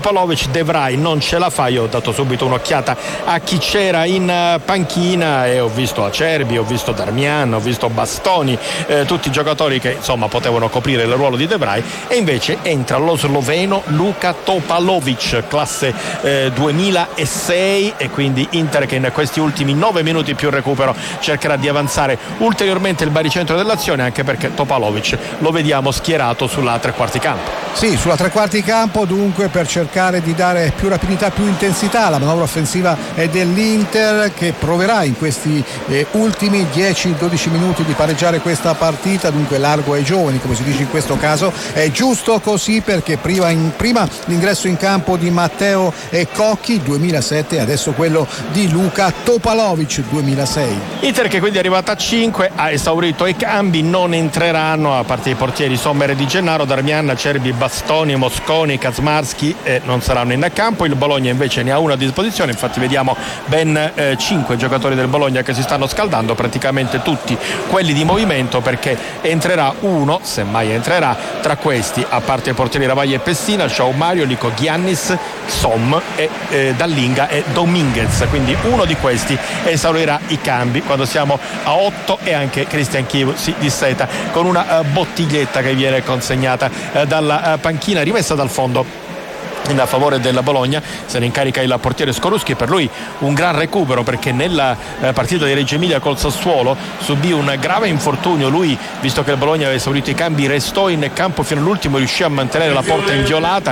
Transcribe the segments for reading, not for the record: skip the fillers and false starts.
Topalovic. De Vrij non ce la fa. Io ho dato subito un'occhiata a chi c'era in panchina e ho visto Acerbi, ho visto Darmian, ho visto Bastoni, tutti i giocatori che insomma potevano coprire il ruolo di De Vrij, e invece entra lo sloveno Luka Topalovic, classe 2006, e quindi Inter che in questi ultimi 9 minuti più recupero cercherà di avanzare ulteriormente il baricentro dell'azione, anche perché Topalovic lo vediamo schierato sulla tre quarti campo. Sì, sulla tre quarti campo, dunque, per cercare di dare più rapidità, più intensità alla manovra offensiva dell'Inter, che proverà in questi ultimi 10-12 minuti di pareggiare questa partita, dunque largo ai giovani, come si dice in questo caso. È giusto così, perché prima l'ingresso in campo di Matteo Cocchi 2007, adesso quello di Luka Topalovic 2006. Inter che quindi è arrivata a 5, ha esaurito i cambi, non entreranno, a parte i portieri Sommer e Di Gennaro, Darmian, Acerbi, Bastoni, Mosconi, Kazmarski non saranno in campo. Il Bologna invece ne ha una a disposizione, infatti vediamo ben 5 giocatori del Bologna che si stanno scaldando, praticamente tutti quelli di movimento, perché entrerà uno, semmai entrerà, tra questi, a parte i portieri Ravaglia e Pessina, João Mario, Lico Giannis, Som e Dallinga e Dominguez, quindi uno di questi esaurirà i cambi quando siamo a 8, e anche Christian Chivu si disseta con una bottiglietta che viene consegnata dalla panchina, rimessa dal fondo in favore della Bologna. Se ne incarica il portiere Skorupski, per lui un gran recupero, perché nella partita di Reggio Emilia col Sassuolo subì un grave infortunio. Lui, visto che il Bologna aveva esaurito i cambi, restò in campo fino all'ultimo, riuscì a mantenere la porta inviolata,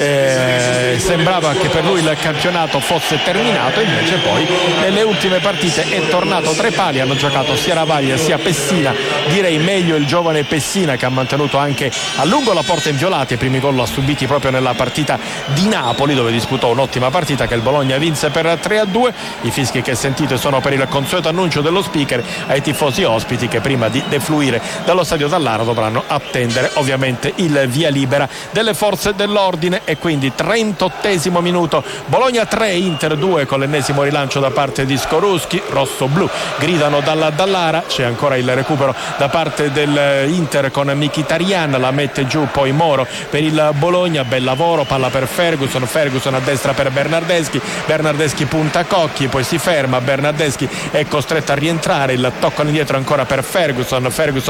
sembrava che per lui il campionato fosse terminato, invece poi nelle ultime partite è tornato tra i pali. Hanno giocato sia Ravaglia sia Pessina, direi meglio il giovane Pessina, che ha mantenuto anche a lungo la porta inviolata. I primi gol l'ha subiti proprio nella partita di Napoli, dove disputò un'ottima partita che il Bologna vinse per 3-2. I fischi che sentite sono per il consueto annuncio dello speaker ai tifosi ospiti, che prima di defluire dallo stadio Dallara dovranno attendere ovviamente il via libera delle forze dell'ordine. E quindi 38esimo minuto, Bologna 3 Inter 2, con l'ennesimo rilancio da parte di Skorupski. Rosso-blu gridano dalla Dallara, c'è ancora il recupero da parte dell'Inter con Mkhitaryan, la mette giù poi Moro per il Bologna, bel lavoro, palla per Ferguson a destra per Bernardeschi punta Cocchi, poi si ferma, Bernardeschi è costretto a rientrare, il tocco all'indietro ancora per Ferguson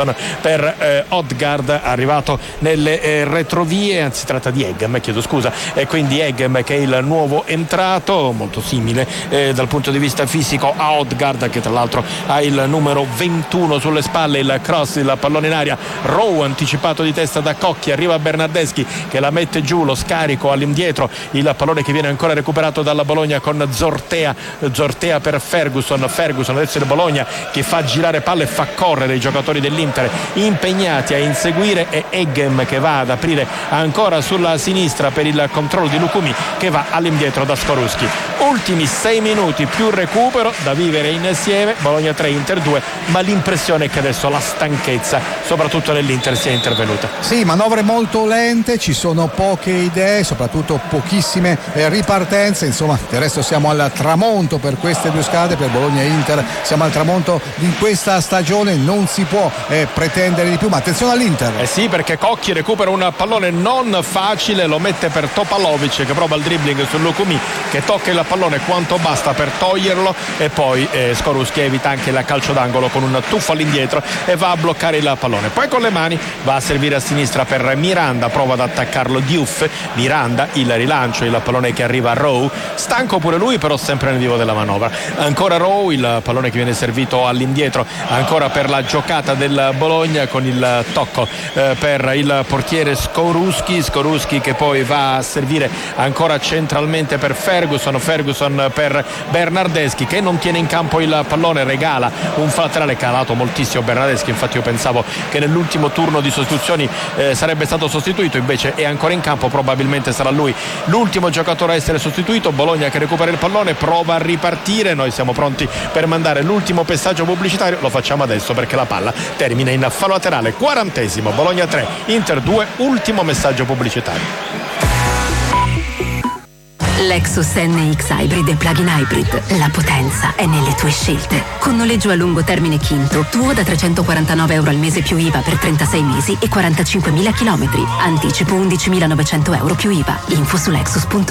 per Odgaard, arrivato nelle retrovie, anzi si tratta di Eggem, chiedo scusa, e quindi Eggem che è il nuovo entrato, molto simile dal punto di vista fisico a Odgaard, che tra l'altro ha il numero 21 sulle spalle. Il cross, il pallone in aria, Rowe anticipato di testa da Cocchi, arriva Bernardeschi che la mette giù, lo scarico all'indietro, il pallone che viene ancora recuperato dalla Bologna con Zortea per Ferguson, adesso il Bologna che fa girare palle e fa correre i giocatori dell'Inter impegnati a inseguire, e Eggem che va ad aprire ancora sulla sinistra per il controllo di Lukumi, che va all'indietro da Skorupski. Ultimi 6 minuti più recupero da vivere insieme, Bologna 3 Inter 2, ma l'impressione è che adesso la stanchezza soprattutto nell'Inter sia intervenuta. Sì, manovre molto lente, ci sono poche idee, soprattutto pochissime ripartenze, insomma del resto siamo al tramonto per queste due squadre, per Bologna e Inter siamo al tramonto di questa stagione, non si può pretendere di più, ma attenzione all'Inter. Sì, perché Cocchi recupera un pallone non facile, lo mette per Topalovic che prova il dribbling su Lukumi, che tocca il pallone quanto basta per toglierlo, e poi Skorupski evita anche il calcio d'angolo con un tuffo all'indietro e va a bloccare il pallone, poi con le mani va a servire a sinistra per Miranda, prova ad attaccarlo Diouf, Miranda, il rilancio, il pallone che arriva a Rowe, stanco pure lui però sempre nel vivo della manovra, ancora Rowe, il pallone che viene servito all'indietro ancora per la giocata del Bologna, con il tocco per il portiere Skorupski che poi va a servire ancora centralmente per Ferguson per Bernardeschi, che non tiene in campo il pallone, regala un laterale calato moltissimo Bernardeschi, infatti io pensavo che nell'ultimo turno di sostituzioni sarebbe stato sostituito, invece è ancora in campo, probabilmente sarà lui l'ultimo giocatore a essere sostituito. Bologna che recupera il pallone, prova a ripartire, noi siamo pronti per mandare l'ultimo passaggio pubblicitario, lo facciamo adesso perché la palla termina in fallo laterale. 40esimo, Bologna 3 Inter 2, ultimo messaggio pubblicitario. Lexus NX Hybrid e Plug-in Hybrid. La potenza è nelle tue scelte. Con noleggio a lungo termine Quinto, tuo da €349 al mese più IVA per 36 mesi e 45.000 chilometri. Anticipo €11.900 più IVA. Info su Lexus.it.